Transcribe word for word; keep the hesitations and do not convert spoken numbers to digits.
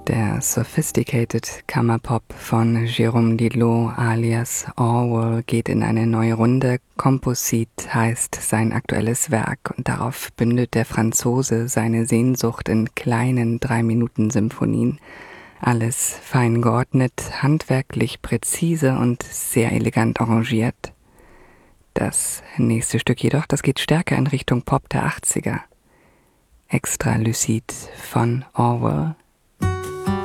Der Sophisticated Kammerpop von Jérôme Didlot alias Orwell geht in eine neue Runde. Composite heißt sein aktuelles Werk und darauf bündet der Franzose seine Sehnsucht in kleinen drei-Minuten-Symphonien. Alles fein geordnet, handwerklich präzise und sehr elegant arrangiert. Das nächste Stück jedoch, das geht stärker in Richtung Pop der achtziger. Extra lucide von Orwell.